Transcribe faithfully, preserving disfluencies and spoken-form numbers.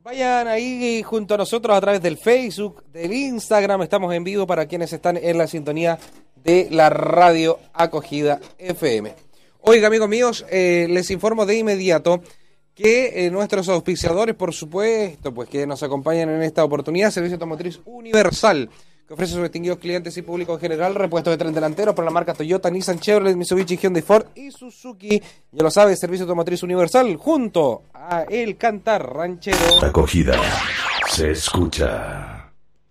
Vayan ahí junto a nosotros a través del Facebook, del Instagram. Estamos en vivo para quienes están en la sintonía de la radio Acogida F M. Oiga, amigos míos, eh, les informo de inmediato que eh, nuestros auspiciadores, por supuesto, pues que nos acompañan en esta oportunidad, Servicio Automotriz Universal, que ofrece a sus distinguidos clientes y público en general repuestos de tren delanteros para la marca Toyota, Nissan, Chevrolet, Mitsubishi, Hyundai, Ford y Suzuki. Ya lo sabe, Servicio Automotriz Universal, junto a El Cantar Ranchero. Acogida se escucha.